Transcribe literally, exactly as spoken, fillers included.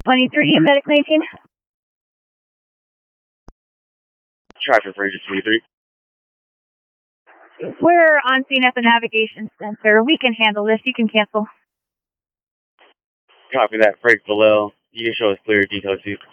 twenty-three, medic nineteen. Traffic Ranger twenty-three. We're on scene at the navigation center. We can handle this. You can cancel. Copy that. Freight below. You can show us clear detail two.